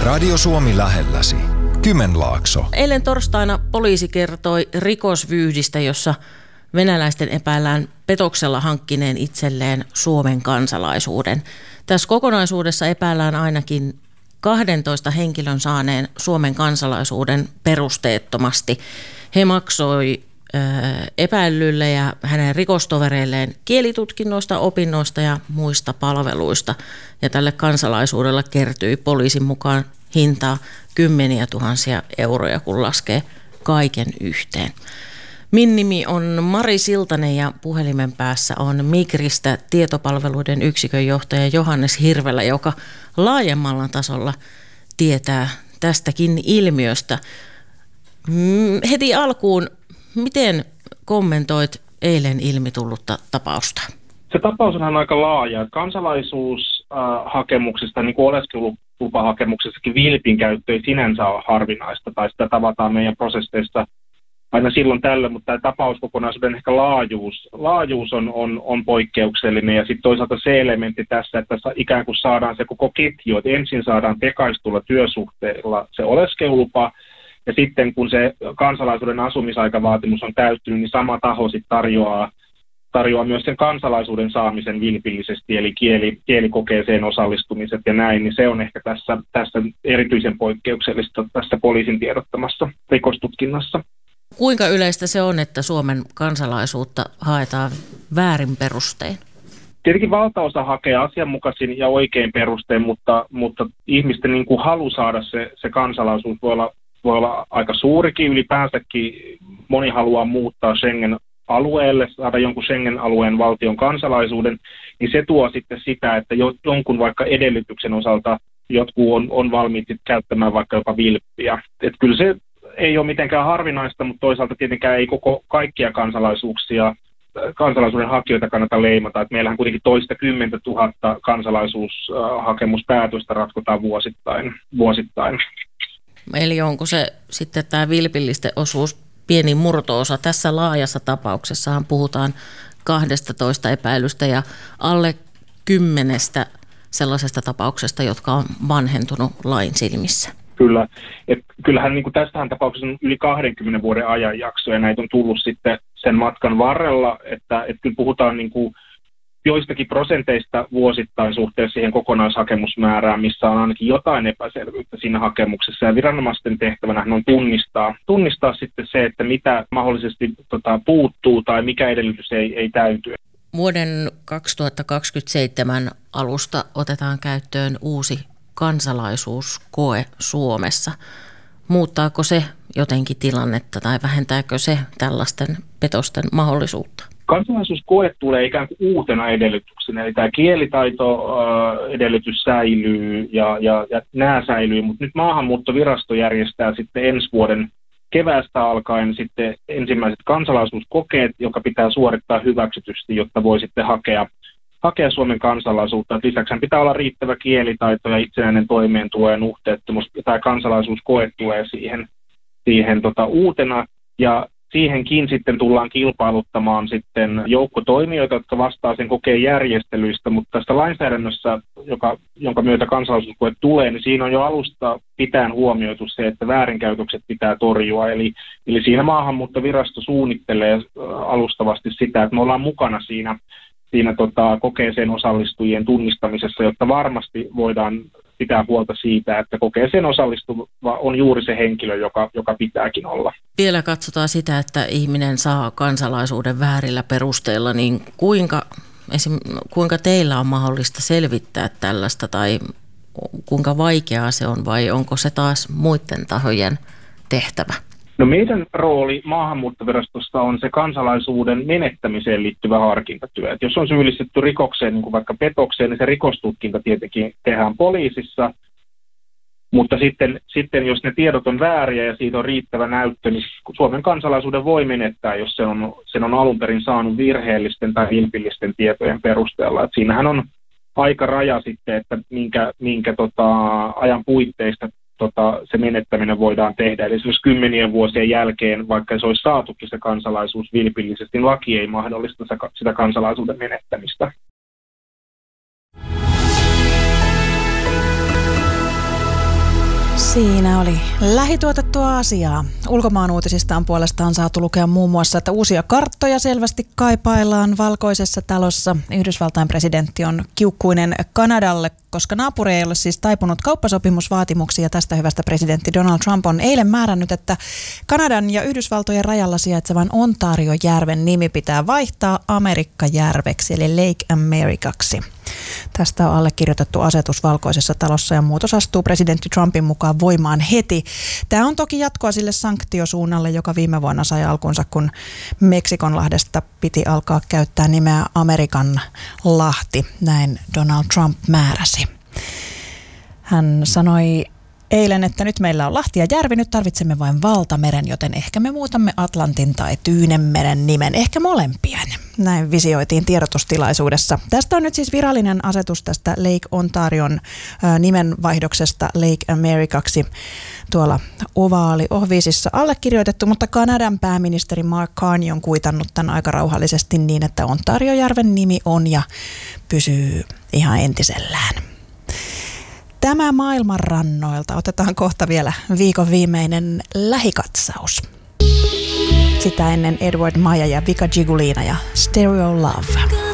Radio Suomi lähelläsi. Kymenlaakso. Eilen torstaina poliisi kertoi rikosvyyhdistä, jossa venäläisten epäillään petoksella hankkineen itselleen Suomen kansalaisuuden. Tässä kokonaisuudessa epäillään ainakin 12 henkilön saaneen Suomen kansalaisuuden perusteettomasti. He maksoi epäillylle ja hänen rikostovereilleen kielitutkinnoista, opinnoista ja muista palveluista. Ja tälle kansalaisuudelle kertyi poliisin mukaan hintaa 10 000 euroja, kun laskee kaiken yhteen. Min nimi on Mari Siltanen ja puhelimen päässä on Migristä tietopalveluiden yksikön johtaja Johannes Hirvelä, joka laajemmalla tasolla tietää tästäkin ilmiöstä. Heti alkuun, miten kommentoit eilen ilmi tullutta tapausta? Se tapaus on aika laaja. Kansalaisuushakemuksesta, niin kuin oleskelulupahakemuksessakin, vilpin käyttö ei sinänsä ole harvinaista, tai sitä tavataan meidän prosesseista aina silloin tällöin, mutta tämä tapauskokonaisuuden ehkä laajuus on poikkeuksellinen, ja sitten toisaalta se elementti tässä, että ikään kuin saadaan se koko ketju, että ensin saadaan tekaistulla työsuhteella se oleskelulupa, ja sitten kun se kansalaisuuden asumisaikavaatimus on täyttynyt, niin sama taho sitten tarjoaa myös sen kansalaisuuden saamisen vilpillisesti, eli kielikokeeseen osallistumiset ja näin, niin se on ehkä tässä erityisen poikkeuksellista tässä poliisin tiedottamassa rikostutkinnassa. Kuinka yleistä se on, että Suomen kansalaisuutta haetaan väärin perustein? Tietenkin valtaosa hakee asianmukaisin ja oikein perustein, mutta ihmisten niin kuin halu saada se kansalaisuus voi olla aika suurikin. Ylipäänsäkin moni haluaa muuttaa Schengen-alueelle, saada jonkun Schengen-alueen valtion kansalaisuuden, niin se tuo sitten sitä, että jonkun vaikka edellytyksen osalta jotkut on valmiit käyttämään vaikka jopa vilppiä. Että kyllä se ei ole mitenkään harvinaista, mutta toisaalta tietenkään ei kaikkia kansalaisuuden hakijoita kannata leimata. Että meillähän kuitenkin 10 000 kansalaisuushakemuspäätöstä ratkotaan vuosittain. Eli onko se sitten tämä vilpillisten osuus pieni murto-osa? Tässä laajassa tapauksessahan puhutaan 12 epäilystä ja alle 10 sellaisesta tapauksesta, jotka on vanhentunut lain silmissä. Kyllä. Kyllähän niin kuin tästähän tapauksessa on yli 20 vuoden ajanjakso ja näitä on tullut sitten sen matkan varrella, että kyllä puhutaan niin kuin joistakin prosenteista vuosittain suhteessa siihen kokonaishakemusmäärään, missä on ainakin jotain epäselvyyttä siinä hakemuksessa. Ja viranomaisten tehtävänä on tunnistaa sitten se, että mitä mahdollisesti puuttuu tai mikä edellytys ei täyty. Vuoden 2027 alusta otetaan käyttöön uusi kansalaisuuskoe Suomessa. Muuttaako se jotenkin tilannetta tai vähentääkö se tällaisten petosten mahdollisuutta? Kansalaisuuskoe tulee ikään kuin uutena edellytyksenä, eli tämä kielitaito-edellytys säilyy ja nämä säilyy, mutta nyt Maahanmuuttovirasto järjestää sitten ensi vuoden keväästä alkaen sitten ensimmäiset kansalaisuuskokeet, joka pitää suorittaa hyväksytysti, jotta voi sitten hakea Suomen kansalaisuutta. Lisäksi pitää olla riittävä kielitaito ja itsenäinen toimeentulo ja nuhteettomuus. Tämä kansalaisuuskoe tulee siihen uutena ja siihenkin sitten tullaan kilpailuttamaan sitten joukko toimijoita, jotka vastaa sen kokeen järjestelyistä, mutta tässä lainsäädännössä, jonka myötä kansalaisuuskoe tulee, niin siinä on jo alusta pitäen huomioitu se, että väärinkäytökset pitää torjua. Eli siinä Maahanmuuttovirasto suunnittelee alustavasti sitä, että me ollaan mukana siinä kokeeseen osallistujien tunnistamisessa, jotta varmasti voidaan pitää huolta siitä, että kokeeseen osallistuva on juuri se henkilö, joka pitääkin olla. Vielä katsotaan sitä, että ihminen saa kansalaisuuden väärillä perusteella, niin kuinka teillä on mahdollista selvittää tällaista tai kuinka vaikeaa se on vai onko se taas muiden tahojen tehtävä? No meidän rooli Maahanmuuttovirastossa on se kansalaisuuden menettämiseen liittyvä harkintatyö. Et jos on syyllistetty rikokseen, niin kuin vaikka petokseen, niin se rikostutkinta tietenkin tehdään poliisissa. Mutta sitten jos ne tiedot on vääriä ja siitä on riittävä näyttö, niin Suomen kansalaisuuden voi menettää, jos sen on alun perin saanut virheellisten tai vilpillisten tietojen perusteella. Et siinähän on aika raja sitten, että minkä ajan puitteista se menettäminen voidaan tehdä. Eli esimerkiksi 10 vuosien jälkeen, vaikka se olisi saatukin se kansalaisuus vilpillisesti, niin laki ei mahdollista sitä kansalaisuuden menettämistä. Siinä oli lähituotettua asiaa. Ulkomaan uutisista on puolestaan saatu lukea muun muassa, että uusia karttoja selvästi kaipaillaan Valkoisessa talossa. Yhdysvaltain presidentti on kiukkuinen Kanadalle, koska naapuri ei ole siis taipunut kauppasopimusvaatimuksia. Tästä hyvästä presidentti Donald Trump on eilen määrännyt, että Kanadan ja Yhdysvaltojen rajalla sijaitsevan Ontario-järven nimi pitää vaihtaa Amerikka-järveksi eli Lake Americaksi. Tästä on allekirjoitettu asetus Valkoisessa talossa ja muutos astuu presidentti Trumpin mukaan voimaan heti. Tämä on toki jatkoa sille sanktiosuunnalle, joka viime vuonna sai alkunsa, kun Meksikonlahdesta piti alkaa käyttää nimeä Amerikan lahti. Näin Donald Trump määräsi. Hän sanoi eilen, että nyt meillä on lahti ja järvi, nyt tarvitsemme vain valtameren, joten ehkä me muutamme Atlantin tai Tyynenmeren nimen, ehkä molempien. Näin visioitiin tiedotustilaisuudessa. Tästä on nyt siis virallinen asetus tästä Lake Ontarion nimenvaihdoksesta Lake Americaksi tuolla Ovaali-Ohviisissa allekirjoitettu, mutta Kanadan pääministeri Mark Carney on kuitannut tämän aika rauhallisesti niin, että Ontario-järven nimi on ja pysyy ihan entisellään. Tämä maailman rannoilta. Otetaan kohta vielä viikon viimeinen lähikatsaus. Sitä ennen Edward Maja ja Vika Gigulina ja Stereo Love.